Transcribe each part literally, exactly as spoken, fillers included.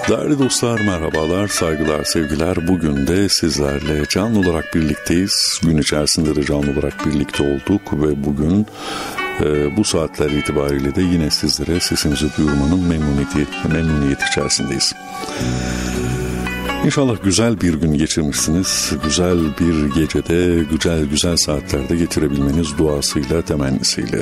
Değerli dostlar, merhabalar, saygılar, sevgiler. Bugün de sizlerle canlı olarak birlikteyiz. Gün içerisinde de canlı olarak birlikte olduk ve bugün e, bu saatler itibariyle de yine sizlere sesimizi duyurmanın memnuniyeti, memnuniyet içerisindeyiz. İnşallah güzel bir gün geçirmişsiniz. Güzel bir gecede, güzel güzel saatlerde geçirebilmeniz duasıyla, temennisiyle.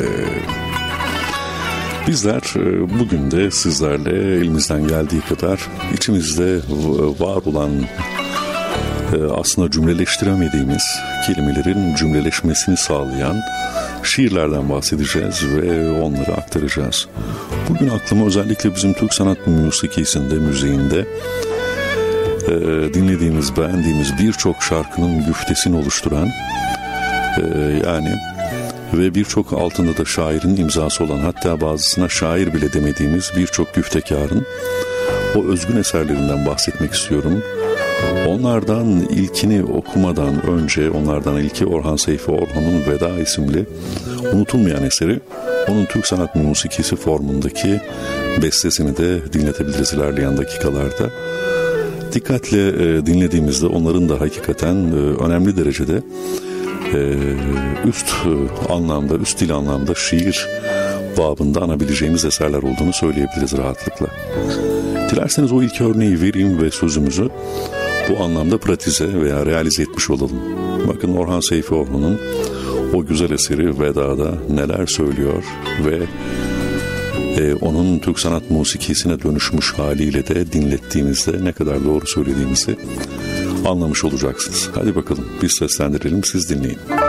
Bizler bugün de sizlerle elimizden geldiği kadar içimizde var olan, aslında cümleleştiremediğimiz kelimelerin cümleleşmesini sağlayan şiirlerden bahsedeceğiz ve onları aktaracağız. Bugün aklıma özellikle bizim Türk sanat müzikisinde, müziğinde dinlediğimiz, beğendiğimiz birçok şarkının güftesini oluşturan, yani ve birçok altında da şairin imzası olan, hatta bazısına şair bile demediğimiz birçok güftekarın o özgün eserlerinden bahsetmek istiyorum. Onlardan ilkini okumadan önce, onlardan ilki Orhan Seyfi Orhan'ın Veda isimli unutulmayan eseri, onun Türk sanat müzikisi formundaki bestesini de dinletebiliriz ilerleyen dakikalarda. Dikkatle e, dinlediğimizde onların da hakikaten e, önemli derecede e, üst e, anlamda, üst dil anlamda şiir babında anabileceğimiz eserler olduğunu söyleyebiliriz rahatlıkla. Dilerseniz o ilk örneği vereyim ve sözümüzü bu anlamda pratize veya realize etmiş olalım. Bakın Orhan Seyfi Orhan'ın o güzel eseri Veda'da neler söylüyor ve Ee, onun Türk sanat musikisine dönüşmüş haliyle de dinlettiğimizde ne kadar doğru söylediğimizi anlamış olacaksınız. Hadi bakalım biz seslendirelim, siz dinleyin.